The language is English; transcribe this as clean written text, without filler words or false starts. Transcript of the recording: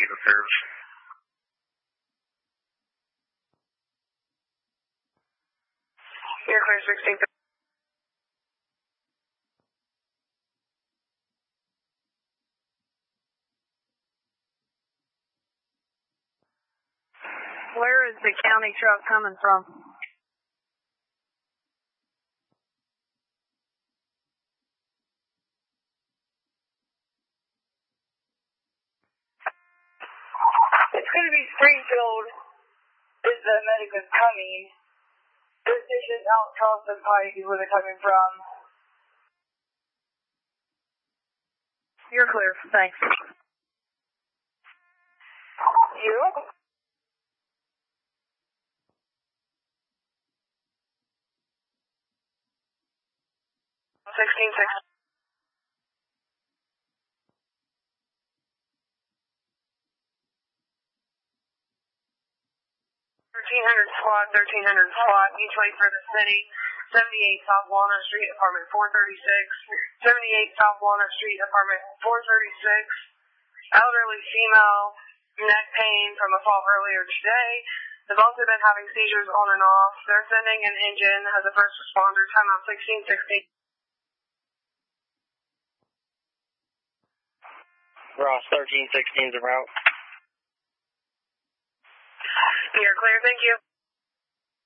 the service. You're clear 16. Where is the county truck coming from? It's going to be Springfield is the medic is coming. This station out Charleston Pike is where they're coming from. You're clear. Thanks. You? 16-6. 1300 squad, 1300 squad, each way for the city. 78 South Walnut Street, apartment 436. 78 South Walnut Street, apartment 436. Elderly female, neck pain from a fall earlier today. They've also been having seizures on and off. They're sending an engine as a first responder, timeout 1660. Ross 1316's en route. You're clear, thank you.